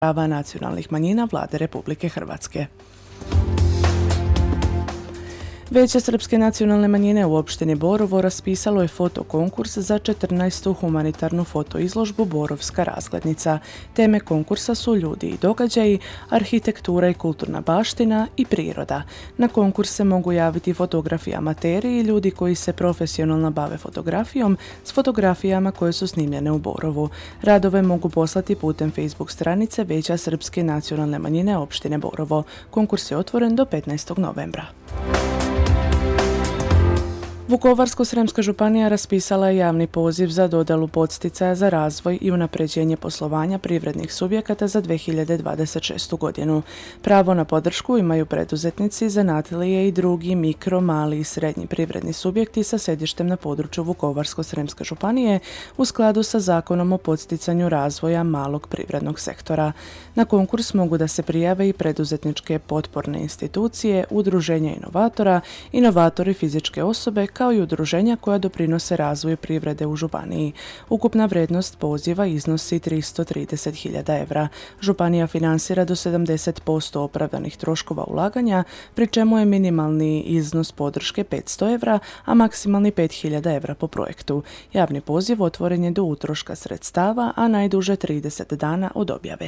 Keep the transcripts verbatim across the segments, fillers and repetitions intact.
prava nacionalnih manjina Vlade Republike Hrvatske. Vijeće Srpske nacionalne manjine u opštini Borovo raspisalo je fotokonkurs za četrnaestu humanitarnu fotoizložbu Borovska razglednica. Teme konkursa su ljudi i događaji, arhitektura i kulturna baština i priroda. Na konkurs se mogu javiti fotografi amateri i ljudi koji se profesionalno bave fotografijom s fotografijama koje su snimljene u Borovu. Radove mogu poslati putem Facebook stranice Vijeća Srpske nacionalne manjine opštine Borovo. Konkurs je otvoren do petnaestog novembra. Vukovarsko-srijemska županija raspisala je javni poziv za dodjelu podsticaja za razvoj i unapređenje poslovanja privrednih subjekata za dvije hiljade dvadeset šestu godinu. Pravo na podršku imaju preduzetnici, zanatlije i drugi mikro, mali i srednji privredni subjekti sa sedištem na području Vukovarsko-srijemske županije u skladu sa Zakonom o podsticanju razvoja malog privrednog sektora. Na konkurs mogu da se prijave i preduzetničke potporne institucije, udruženja inovatora, inovatori fizičke osobe, kao i udruženja koja doprinose razvoju privrede u županiji. Ukupna vrijednost poziva iznosi tristo trideset hiljada evra. Županija finansira do sedamdeset posto opravdanih troškova ulaganja, pri čemu je minimalni iznos podrške petsto evra, a maksimalni pet hiljada evra po projektu. Javni poziv otvoren je do utroška sredstava, a najduže trideset dana od objave.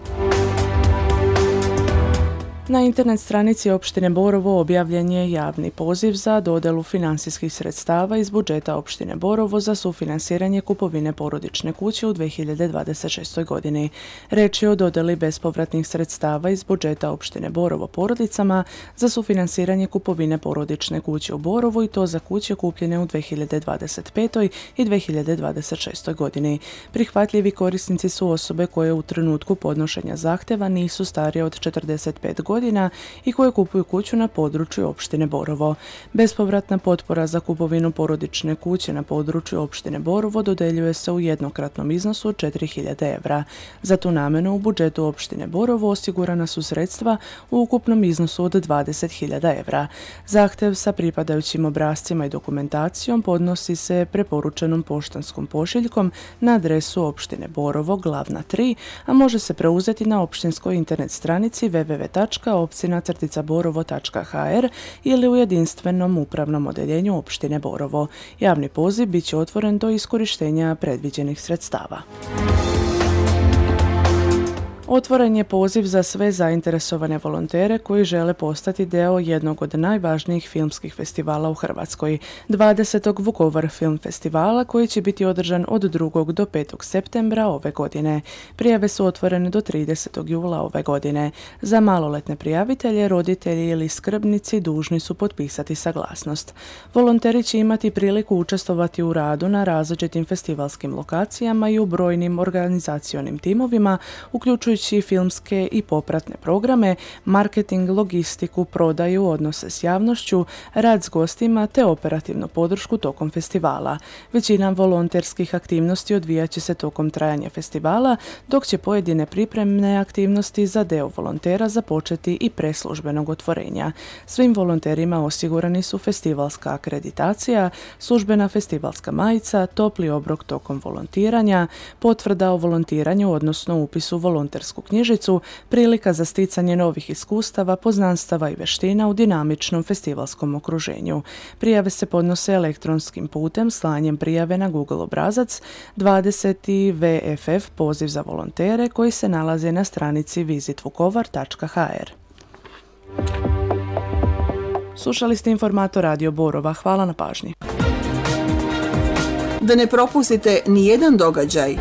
Na internet stranici opštine Borovo objavljen je javni poziv za dodjelu financijskih sredstava iz budžeta opštine Borovo za sufinansiranje kupovine porodične kuće u dvije hiljade dvadeset šestoj godini. Reč je o dodjeli bespovratnih sredstava iz budžeta opštine Borovo porodicama za sufinansiranje kupovine porodične kuće u Borovu i to za kuće kupljene u dvije hiljade dvadeset petoj i dvije hiljade dvadeset šestoj godini. Prihvatljivi korisnici su osobe koje u trenutku podnošenja zahtjeva nisu starije od četrdeset pet godina godina i koje kupuju kuću na području opštine Borovo. Bespovratna potpora za kupovinu porodične kuće na području opštine Borovo dodeljuje se u jednokratnom iznosu od četiri hiljade evra. Za tu namjenu u budžetu opštine Borovo osigurana su sredstva u ukupnom iznosu od dvadeset hiljada evra. Zahtjev sa pripadajućim obrascima i dokumentacijom podnosi se preporučenom poštanskom pošiljkom na adresu opštine Borovo, Glavna tri, a može se preuzeti na opštinskoj internet stranici w w w tačka općina crtica borovo tačka h r ili u jedinstvenom upravnom odeljenju opštine Borovo. Javni poziv bit će otvoren do iskorištenja predviđenih sredstava. Otvoren je poziv za sve zainteresovane volontere koji žele postati deo jednog od najvažnijih filmskih festivala u Hrvatskoj, dvadesetog Vukovar Film Festivala, koji će biti održan od drugog do petog septembra ove godine. Prijave su otvorene do tridesetog jula ove godine. Za maloletne prijavitelje, roditelji ili skrbnici dužni su potpisati saglasnost. Volonteri će imati priliku učestvovati u radu na različitim festivalskim lokacijama i u brojnim organizacionim timovima, uključujući filmske i popratne programe, marketing, logistiku, prodaju, odnose s javnošću, rad s gostima te operativnu podršku tokom festivala. Većina volonterskih aktivnosti odvijat će se tokom trajanja festivala, dok će pojedine pripremne aktivnosti za deo volontera započeti i pre službenog otvorenja. Svim volonterima osigurani su festivalska akreditacija, službena festivalska majica, topli obrok tokom volontiranja, potvrda o volontiranju, odnosno upis u volontersku knjižicu, prilika za sticanje novih iskustava, poznanstava i veština u dinamičnom festivalskom okruženju. Prijave se podnose elektronskim putem, slanjem prijave na Google obrazac dvadeset V F F poziv za volontere koji se nalaze na stranici visit vukovar tačka h r. Slušali ste informator Radio Borova. Hvala na pažnji. Da ne propustite ni jedan događaj,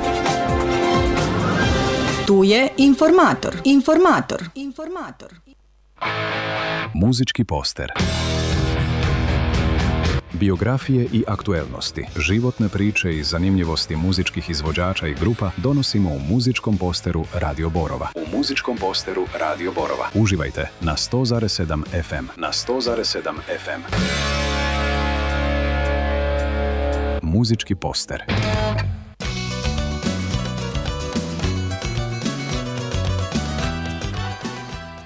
tu je informator. Informator. Informator. Muzički poster. Biografije i aktuelnosti, životne priče i zanimljivosti muzičkih izvođača i grupa donosimo u muzičkom posteru Radio Borova. U muzičkom posteru Radio Borova. Uživajte na sto zarez sedam F M. Na sto zarez sedam F M. Muzički poster.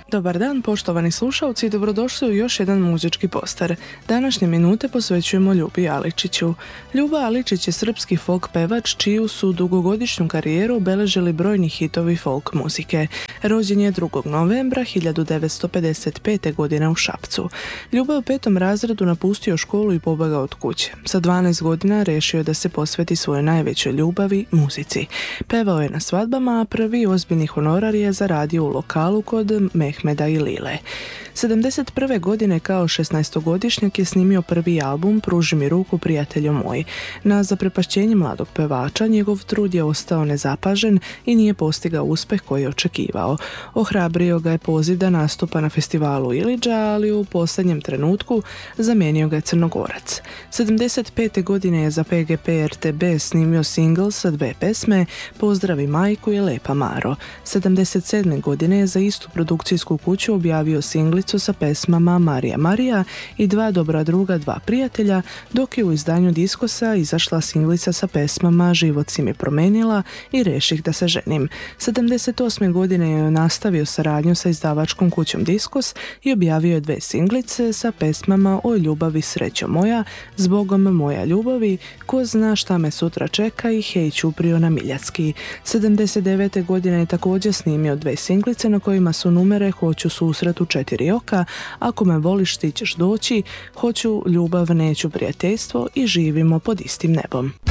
Dobar dan, poštovani slušalci, i dobrodošli u još jedan muzički poster. Današnje minute posvećujemo Ljubi Aličiću. Ljuba Aličić je srpski folk pevač čiju su dugogodišnju karijeru obeležili brojni hitovi folk muzike. Rođen je drugog novembra hiljadu devetsto pedeset pete. godine u Šapcu. Ljuba je u petom razredu napustio školu i pobegao od kuće. Sa dvanaest godina rešio je da se posveti svojoj najvećoj ljubavi, muzici. Pevao je na svadbama, a prvi ozbiljni honorar je zaradio u lokalu kod Mehmeda i Lile. sedamdeset prve. godine kao šesnaestogodišnjak je snimio prvi album Pruži mi ruku, prijatelju moj. Na zaprepašćenje mladog pevača njegov trud je ostao nezapažen i nije postigao uspeh koji je očekivao. Ohrabrio ga je poziv da nastupa na festivalu Ilidža, ali u posljednjem trenutku zamijenio ga je Crnogorac. sedamdeset pete. godine je za P G P R T B snimio singl sa dve pesme Pozdravi majku i Lepa Maro. sedamdeset sedme. godine je za istu produkcijsku kuću objavio singlicu sa pesmama Marija Marija i Dva dobra druga, dva prijatelja, dok je u izdanju Diskosa izašla singlica sa pesmama Život si mi promenila i Reših da se ženim. sedamdeset osme. godine je nastavio saradnju sa izdavačkom kućom Diskos i objavio je dve singlice sa pesmama O ljubavi srećo moja, Zbogom moja ljubavi, Ko zna šta me sutra čeka i Hej čuprio na Miljacki. sedamdeset devete. godine je također snimio dve singlice na kojima su numere Hoću susret u četiri oka, Ako me voliš ti ćeš doći, Hoću ljubav neću prijateljstvo i Živimo pod istim nebom.